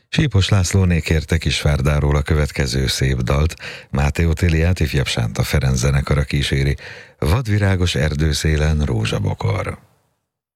Sípos Lászlóné kérte Kisvárdáról a következő szép dalt, Máté Otíliát ifjabb Sánta Ferenc zenekara kíséri, Vadvirágos erdőszélen rózsabokor.